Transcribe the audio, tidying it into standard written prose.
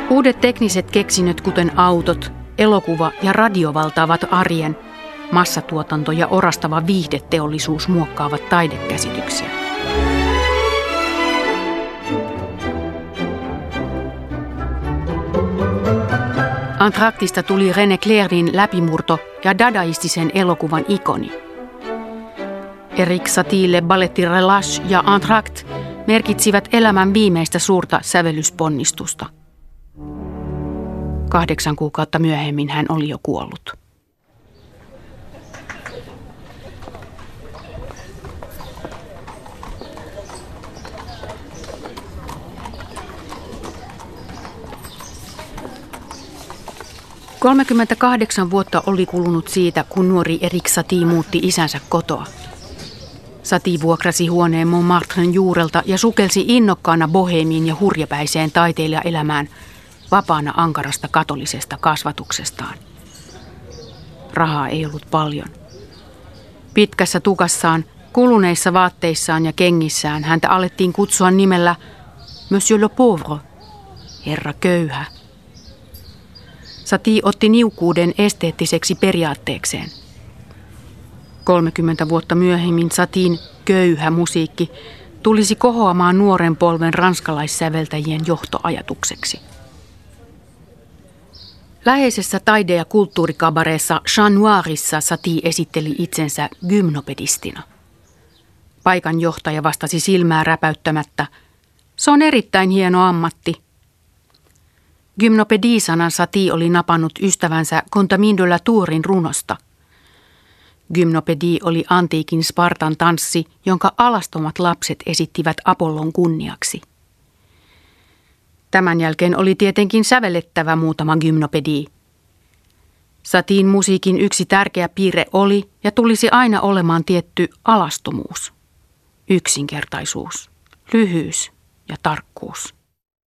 Uudet tekniset keksinnöt, kuten autot, elokuva ja radio valtaavat arjen, massatuotanto ja orastava viihdeteollisuus muokkaavat taidekäsityksiä. Entr'actista tuli René Clairin läpimurto ja dadaistisen elokuvan ikoni. Erik Satille balletti Relâche ja Entr'acte merkitsivät elämän viimeistä suurta sävellysponnistusta. 8 kuukautta myöhemmin hän oli jo kuollut. – 38 vuotta oli kulunut siitä, kun nuori Erik Satie muutti isänsä kotoa. Satie vuokrasi huoneen Montmartren juurelta ja sukelsi innokkaana bohemiin ja hurjapäiseen taiteilijaelämään, vapaana ankarasta katolisesta kasvatuksestaan. Rahaa ei ollut paljon. Pitkässä tukassaan, kuluneissa vaatteissaan ja kengissään häntä alettiin kutsua nimellä Monsieur le Pauvre, herra köyhä. Satie otti niukkuuden esteettiseksi periaatteekseen. 30 vuotta myöhemmin Satien köyhä musiikki tulisi kohoamaan nuoren polven ranskalaissäveltäjien johtoajatukseksi. Läheisessä taide- ja kulttuurikabareessa Chat Noirissa Satie esitteli itsensä gymnopedistina. Paikan johtaja vastasi silmää räpäyttämättä: "Se on erittäin hieno ammatti." Gymnopedi-sanan Satie oli napannut ystävänsä Contamine de la Tourin runosta. Gymnopedi oli antiikin Spartan tanssi, jonka alastomat lapset esittivät Apollon kunniaksi. Tämän jälkeen oli tietenkin sävellettävä muutama gymnopedi. Satien musiikin yksi tärkeä piirre oli ja tulisi aina olemaan tietty alastomuus, yksinkertaisuus, lyhyys ja tarkkuus.